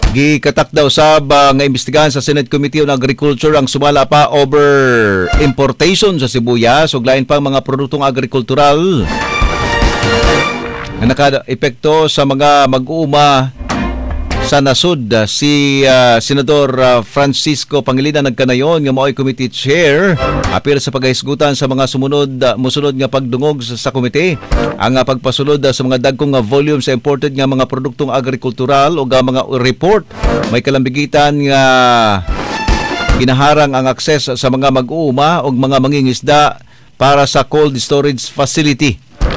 Gikatak daw sab nga imbestigahan sa Senate Committee on Agriculture ang sumala pa over importation sa sibuyas ug lain pang mga produktong agrikultural nga naka-epekto sa mga mag-uuma sa nasud. Si Senador Francisco Pangilinan nagkanayon nga mao'y committee chair apil sa paghisgutan sa mga musunod nga pagdungog sa komite ang pagpasulod sa mga dagkong volume sa imported nga mga produktong agrikultural o mga report may kalambigitan nga ginaharang ang akses sa mga mag-uuma o mga mangingisda para sa cold storage facility.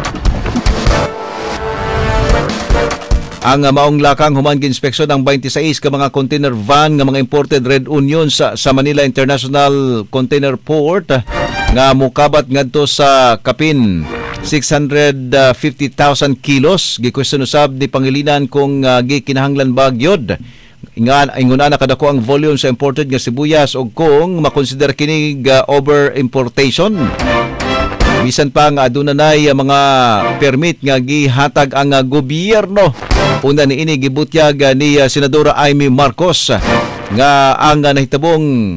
Ang maong lakang human gi-inspeksyon ang 26 ka mga container van nga mga imported red onion sa Manila International Container Port nga mukabat ngadto sa kapin 650,000 kilos. Gi-question usab ni Pangilinan kung gikinahanglan ba gyud inguna na kadako ang volume sa imported nga sibuyas o kung makonsider kini over importation. Bisan pa nga aduna nay mga permit nga gihatag ang gobyerno. Una ni ini gibutyag ni Senadora Amy Marcos nga ang nahitabong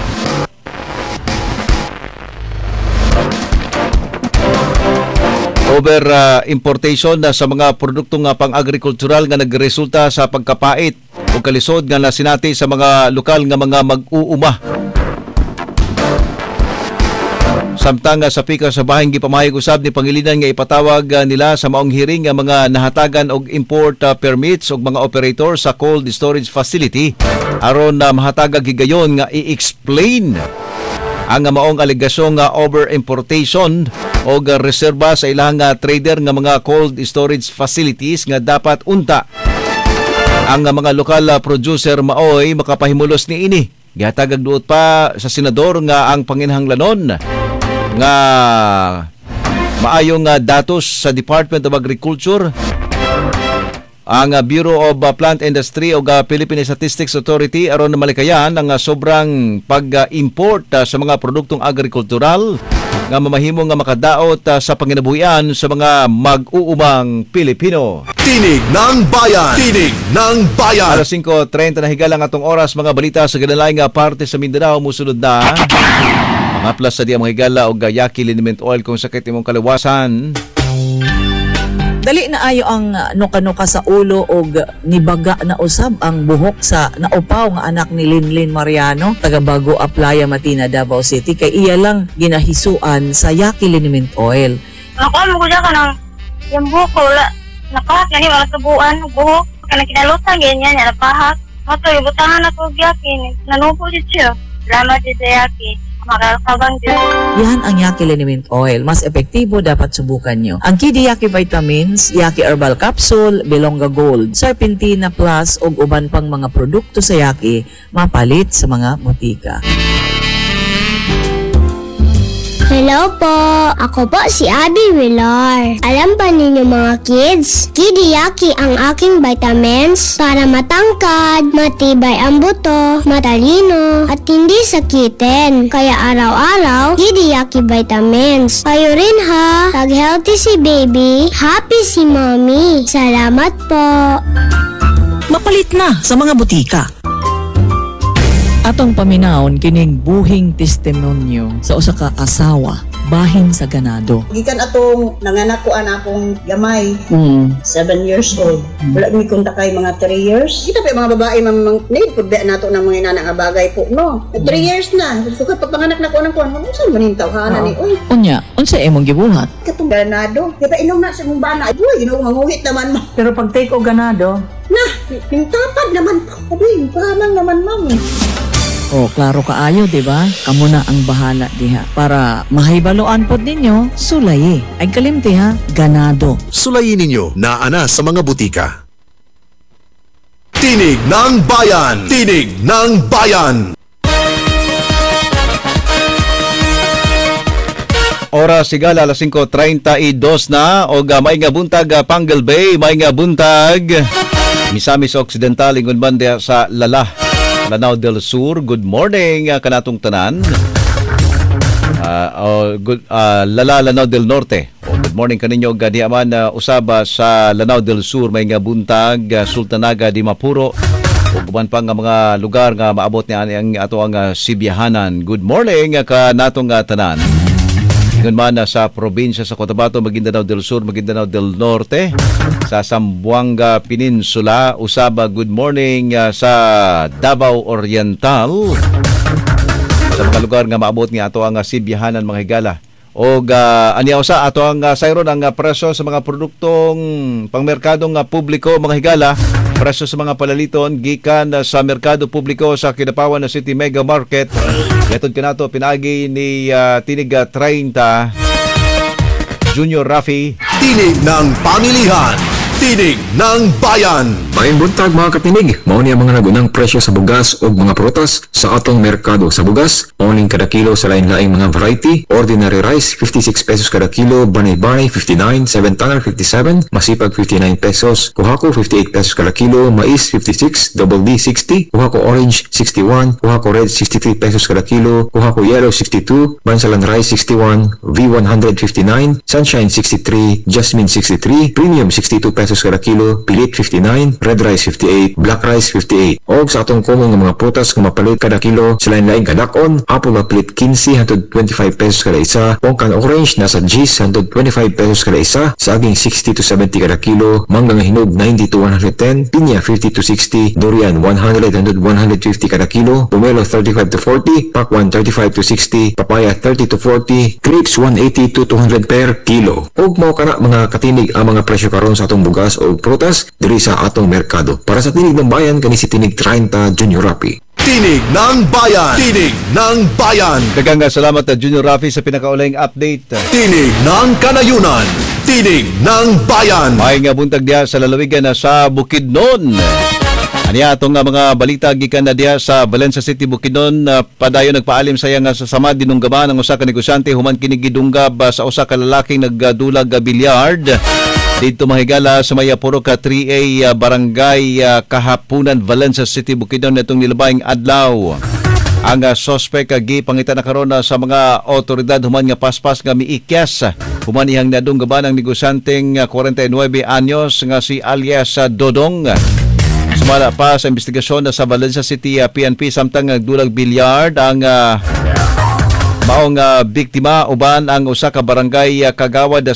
over importation sa mga produktong pang-agrikultural nga nagresulta sa pagkapait o kalisod nga nasinati sa mga lokal nga mga mag-uuma. Samtang sa pika sa bahing gipamahig usab ni Pangilinan nga ipatawag nila sa maong hearing nga mga nahatagan og import permits og mga operator sa cold storage facility aron na mahatagag higayon nga i-explain ang maong alegasyon nga over importation o reserba sa ilang trader nga mga cold storage facilities nga dapat unta ang mga lokal producer maoy makapahimulos ni ini. Gihatagag duot pa sa senador nga ang panginahanglanon nga maayong datos sa Department of Agriculture, ang Bureau of Plant Industry o Philippine Statistics Authority aron na malikayan ang sobrang pag-import sa mga produktong agrikultural nga mamahimo nga makadaot sa panginabuhian sa mga mag-uumang Pilipino. Tinig ng Bayan! Tinig ng Bayan! Alas 5:30 na higalang atong oras, mga balita sa ganalayng parte sa Mindanao musunod na. Mga plus sa di ang higala o Yaqui liniment oil kung sakit imong kalawasan. Dali na ayo ang nuka-nuka sa ulo o nibaga na usab ang buhok sa naupaw nga anak ni Linlin Mariano, taga Bago Aplaya, Matina, Davao City. Kay iya lang ginahisuan sa Yaqui liniment oil. Ako mo ko ka ng yung buhok ko, napahak na wala kabuuan, buhok. Kanang kinalutan, ganyan, napahak. Mato, ibutangan na ko Yaqui, nanupo dito siya. Salamat dito Yaqui. Yan ang Yaqui liniment oil. Mas epektibo, dapat subukan nyo. Ang Kidi Yaqui Vitamins, Yaqui Herbal Capsule, Belonga Gold, Serpentina Plus ug uban pang mga produkto sa Yaqui mapalit sa mga butika. Hello po! Ako po si Abby Villar. Alam ba ninyo mga kids? Kidi Yaqui ang aking vitamins para matangkad, matibay ang buto, matalino, at hindi sakitin. Kaya araw-araw, Kidi Yaqui vitamins. Kayo rin ha! Pag healthy si baby, happy si mommy. Salamat po! Mapalit na sa mga butika. Atong paminawon kining buhing testimonyo sa usa ka asawa bahin sa ganado. Gikan atong nanganak ko akong gamay, 7 years old. Wala mi kontakay mga 3 years. Kita pa mga babae need pud nato ng mga inana nga bagay po, no. 3 years na. Sukat pagpanganak na ko nang kuan, unsa man ning tawhana ni oy. Unya, unsa imong gibuhat? Katong ganado. Kita inom na sa mong bana. Uy, ginoo manguhit naman mo. Pero pag take o ganado, yung tapad naman po. Uy, parang naman ma'am. O, klaro kaayo, di ba? Kamo na ang bahala diha. Para mahibaloan pod ninyo, sulayi. Ay kalimti ha, ganado. Sulayin ninyo na ana sa mga butika. Tinig ng Bayan! Tinig ng Bayan! Oras sigala alas 5:32 na o may nga buntag Pangal Bay, may nga buntag Misamis Occidental ingon banda sa Lanao del Sur. Good morning kanatong tanan. Lanao del Norte. Good morning kaninyo gadiaman usaba sa Lanao del Sur may nga buntag Sultanaga di Mapuro ug uban pa nga mga lugar nga maabot ni ani ang ato ang Sibiyahanan. Good morning ka natong tanan. Ingon man sa probinsya sa Cotabato, Maguindanao del Sur, Maguindanao del Norte, sa Zamboanga Peninsula, usaba good morning sa Davao Oriental. Sa mga lugar nga maabot nga ato ang Sibiyahanan mga higala. O aniya usa ato ang sayron ang presyo sa mga produktong pangmerkadong publiko mga higala, presyo sa mga palaliton gikan sa merkado publiko sa Kidapawan na City Mega Market. Yatod kanato pinagi ni Tinig 30 Junior Rafi. Tinig ng pamilihan. Tinig ng bayan. Maayong buntag mga katinig, mao ni ang mga nagunang presyo sa bugas o mga prutas sa atong merkado sa bugas. Mauning kada kilo sa lain-laing mga variety. Ordinary rice 56 pesos kada kilo, banay-banay 59, 7 tanner 57, masipag 59 pesos, kuhako 58 pesos kada kilo, mais 56, double D 60, kuhako orange 61, kuhako red 63 pesos kada kilo, kuhako yellow 62, bansalan rice 61, V100 59, sunshine 63, jasmine 63, premium 62 pesos kada kilo, pilit 59, red rice 58, black rice 58. Og sa atong common nga mga prutas nga mapalit kada kilo sa lain-laing kadakon, apple na pilit 15 hangtod 25 pesos kada isa, pongkan orange nasa G's hangtod 25 pesos kada isa, saging 60 to 70 kada kilo, mangga nga hinog 90 to 110, pinya 50 to 60, durian 100 hangtod 150 kada kilo, pomelo 35 to 40, pakwan 35 to 60, papaya 30 to 40, grapes 180 to 200 per kilo. Og mao kana mga katinig ang mga presyo karon sa atong bugas o prutas diri sa atong merkado. Para sa Tinig ng Bayan, kani si Tinig 30 Junior Rapi. Tinig ng bayan. Tinig ng bayan. Daghang salamat Junior Rafi sa pinakaulayng update. Tinig ng kanayunan. Tinig ng bayan. May nga buntag diha sa lalawigan na sa Bukidnon. Aniya atong mga balita gikan na diha sa Valencia City, Bukidnon. Padayon nagpaalim saya nga sa sama dinunggaban ang usa ka negosyante human kini gidunggab sa usa ka lalaking nagdulag bilyard dito mahigala sa Mayapuro ka 3A Barangay Kahapunan, Valencia City, Bukidnon netong nilabayng adlaw. Ang suspect gipangita na karon sa mga otoridad human nga paspas nga miikyas human ihang nadunggaban ang negosyanteng 49 anyos nga si alias Dodong. Sumala pa sa investigasyon sa Valencia City PNP samtang nagdulag bilyard ang maong biktima uban ang usa ka barangay kagawad